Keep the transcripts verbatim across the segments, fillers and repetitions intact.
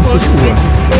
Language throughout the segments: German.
zwanzig Uhr.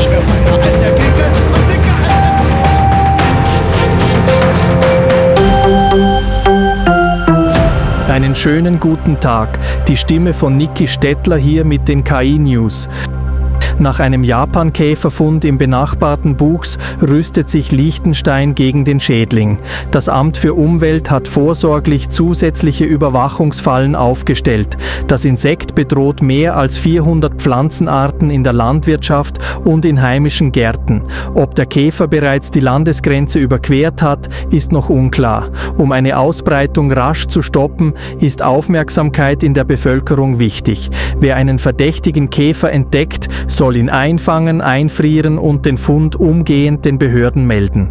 Einen schönen guten Tag. Die Stimme von Niki Stettler hier mit den K I-News. Nach einem Japan-Käferfund im benachbarten Buchs rüstet sich Liechtenstein gegen den Schädling. Das Amt für Umwelt hat vorsorglich zusätzliche Überwachungsfallen aufgestellt. Das Insekt bedroht mehr als vierhundert Pflanzenarten in der Landwirtschaft und in heimischen Gärten. Ob der Käfer bereits die Landesgrenze überquert hat, ist noch unklar. Um eine Ausbreitung rasch zu stoppen, ist Aufmerksamkeit in der Bevölkerung wichtig. Wer einen verdächtigen Käfer entdeckt, soll ihn einfangen, einfrieren und den Fund umgehend den Behörden melden.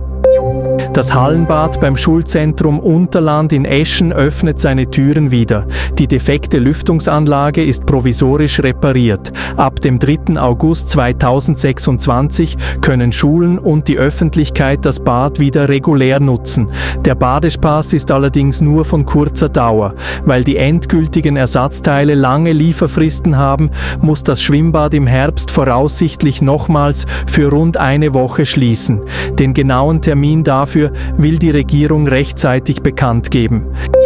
Das Hallenbad beim Schulzentrum Unterland in Eschen öffnet seine Türen wieder. Die defekte Lüftungsanlage ist provisorisch repariert. Ab dem dritten August zweitausendsechsundzwanzig können Schulen und die Öffentlichkeit das Bad wieder regulär nutzen. Der Badespaß ist allerdings nur von kurzer Dauer. Weil die endgültigen Ersatzteile lange Lieferfristen haben, muss das Schwimmbad im Herbst voraussichtlich nochmals für rund eine Woche schließen. Den genauen Termin dafür will die Regierung rechtzeitig bekannt geben.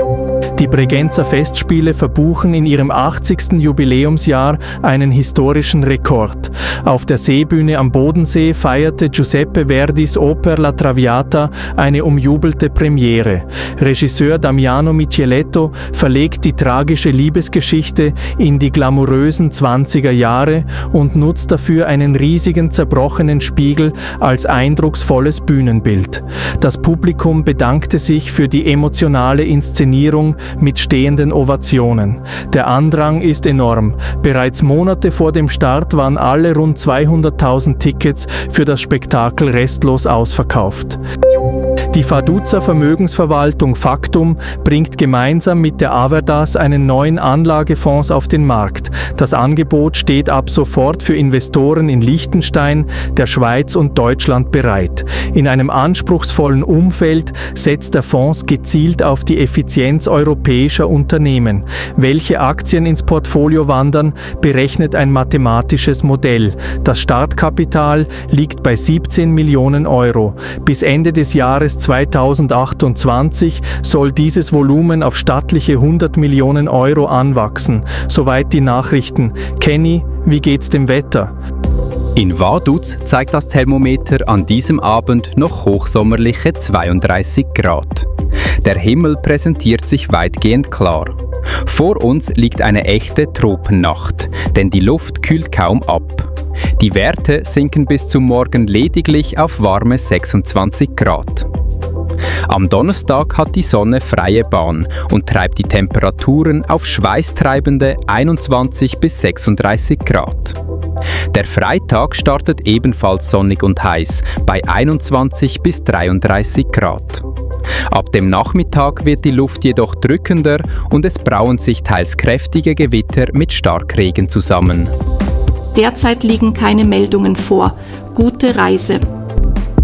Die Bregenzer Festspiele verbuchen in ihrem achtzigsten Jubiläumsjahr einen historischen Rekord. Auf der Seebühne am Bodensee feierte Giuseppe Verdis Oper La Traviata eine umjubelte Premiere. Regisseur Damiano Micheletto verlegt die tragische Liebesgeschichte in die glamourösen zwanziger Jahre und nutzt dafür einen riesigen zerbrochenen Spiegel als eindrucksvolles Bühnenbild. Das Publikum bedankte sich für die emotionale Inszenierung mit stehenden Ovationen. Der Andrang ist enorm. Bereits Monate vor dem Start waren alle rund zweihunderttausend Tickets für das Spektakel restlos ausverkauft. Die Vaduzza Vermögensverwaltung Factum bringt gemeinsam mit der Averdas einen neuen Anlagefonds auf den Markt. Das Angebot steht ab sofort für Investoren in Liechtenstein, der Schweiz und Deutschland bereit. In einem anspruchsvollen Umfeld setzt der Fonds gezielt auf die Effizienz europäischer Unternehmen. Welche Aktien ins Portfolio wandern, berechnet ein mathematisches Modell. Das Startkapital liegt bei siebzehn Millionen Euro. Bis Ende des Jahres zweitausendachtundzwanzig soll dieses Volumen auf stattliche hundert Millionen Euro anwachsen. Soweit die Nachrichten. Kenny, wie geht's dem Wetter? In Vaduz zeigt das Thermometer an diesem Abend noch hochsommerliche zweiunddreißig Grad. Der Himmel präsentiert sich weitgehend klar. Vor uns liegt eine echte Tropennacht, denn die Luft kühlt kaum ab. Die Werte sinken bis zum Morgen lediglich auf warme sechsundzwanzig Grad. Am Donnerstag hat die Sonne freie Bahn und treibt die Temperaturen auf schweißtreibende einundzwanzig bis sechsunddreißig Grad. Der Freitag startet ebenfalls sonnig und heiß bei einundzwanzig bis dreiunddreißig Grad. Ab dem Nachmittag wird die Luft jedoch drückender und es brauen sich teils kräftige Gewitter mit Starkregen zusammen. Derzeit liegen keine Meldungen vor. Gute Reise!